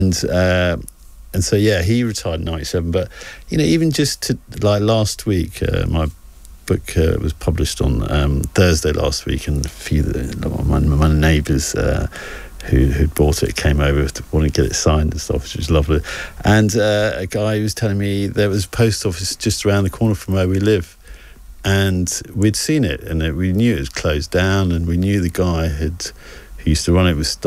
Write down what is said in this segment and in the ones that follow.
And so, yeah, he retired in 97. But, even just to, like last week, my book was published on Thursday last week, and a few of my neighbours who'd bought it came over to want to get it signed and stuff, which was lovely. And a guy was telling me there was a post office just around the corner from where we live. And we'd seen it, and we knew it was closed down, and we knew the guy who used to run it was,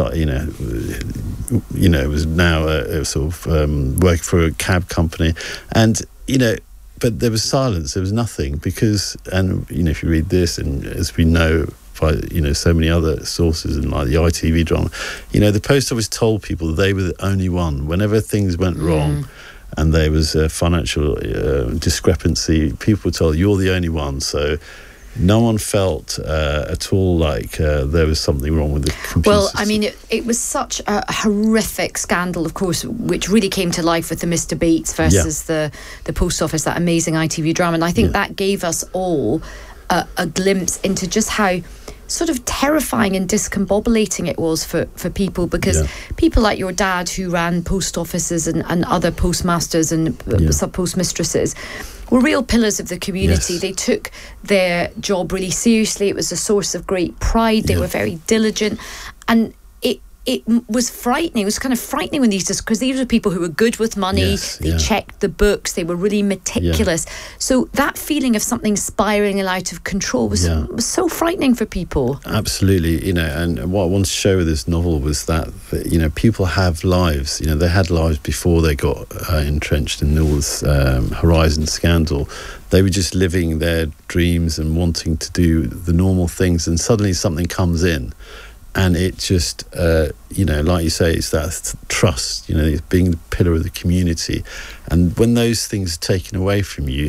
it was now sort of working for a cab company, and but there was silence. There was nothing because, and if you read this, and as we know by so many other sources, and like the ITV drama, the post office told people that they were the only one whenever things went wrong. And there was a financial discrepancy. People were told, you're the only one. So no one felt at all like there was something wrong with the computer Well, system. I mean, it was such a horrific scandal, of course, which really came to life with the Mr. Bates versus the Post Office, that amazing ITV drama. And I think that gave us all a glimpse into just how sort of terrifying and discombobulating it was for people, because people like your dad, who ran post offices and other postmasters and sub-postmistresses, were real pillars of the community. They took their job really seriously. It was a source of great pride. They were very diligent, and it was frightening. It was kind of frightening when because these were people who were good with money. They checked the books. They were really meticulous. So that feeling of something spiraling out of control was so frightening for people. Absolutely, and what I wanted to show with this novel was that people have lives. They had lives before they got entrenched in all this Horizon scandal. They were just living their dreams and wanting to do the normal things, and suddenly something comes in. And it just, like you say, it's that trust, it's being the pillar of the community. And when those things are taken away from you,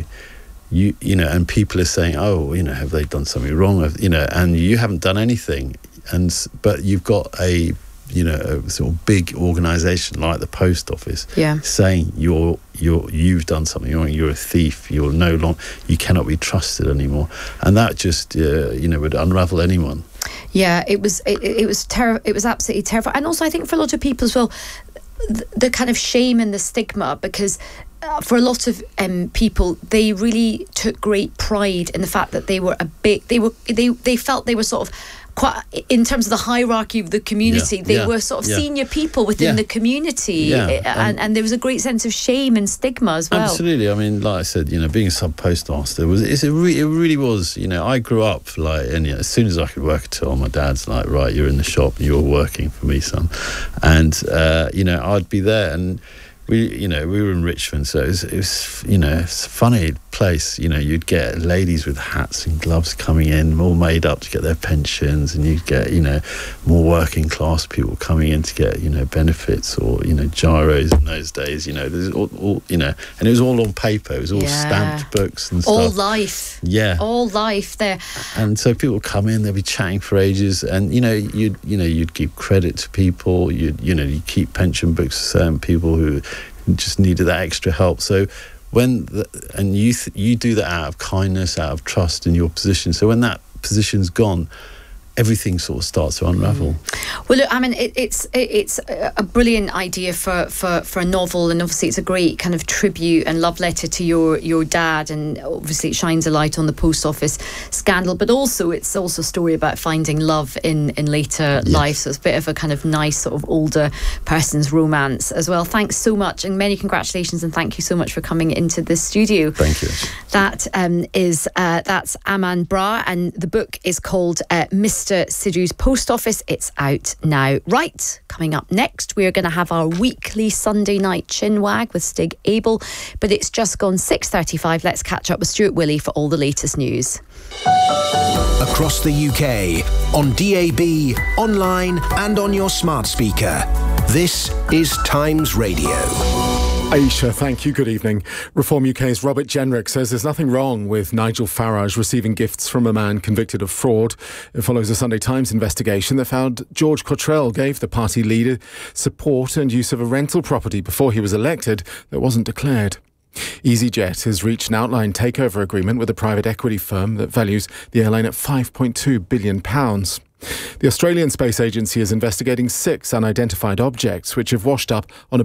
and people are saying, oh, have they done something wrong? And you haven't done anything. But you've got a sort of big organisation like the Post Office saying you've done something wrong, you're a thief, you cannot be trusted anymore. And that just, would unravel anyone. Yeah, it was absolutely terrifying. And also, I think for a lot of people as well, the kind of shame and the stigma, because for a lot of people, they really took great pride in the fact that they were they felt they were sort of quite, in terms of the hierarchy of the community, they were sort of senior people within the community, and there was a great sense of shame and stigma as well. Absolutely. I mean, like I said, being a sub-postmaster it really was. I grew up as soon as I could work at all, my dad's like, right, you're in the shop, you're working for me, son, and I'd be there, and we were in Richmond, so it was it's a funny place. You'd get ladies with hats and gloves coming in, all made up to get their pensions, and you'd get more working class people coming in to get benefits or gyros in those days. There's all and it was all on paper. It was all stamped books and stuff. All life there. And so people would come in, they'd be chatting for ages, and you'd give credit to people. You'd keep pension books for certain people who just needed that extra help. So you do that out of kindness, out of trust in your position. So when that position's gone, everything sort of starts to unravel. Well, look, I mean, it's a brilliant idea for a novel, and obviously it's a great kind of tribute and love letter to your dad, and obviously it shines a light on the Post Office scandal, but also it's also a story about finding love in later life, so it's a bit of a kind of nice sort of older person's romance as well. Thanks so much, and many congratulations, and thank you so much for coming into the studio. Thank you. That's Aman Bra, and the book is called Mr. Sidhu's Post Office. It's out now. Right, coming up next, we're going to have our weekly Sunday night chinwag with Stig Abel, but it's just gone 6:35. Let's catch up with Stuart Willey for all the latest news. Across the UK, on DAB, online and on your smart speaker. This is Times Radio. Aisha, thank you. Good evening. Reform UK's Robert Jenrick says there's nothing wrong with Nigel Farage receiving gifts from a man convicted of fraud. It follows a Sunday Times investigation that found George Cottrell gave the party leader support and use of a rental property before he was elected that wasn't declared. EasyJet has reached an outline takeover agreement with a private equity firm that values the airline at £5.2 billion. The Australian Space Agency is investigating 6 unidentified objects which have washed up on a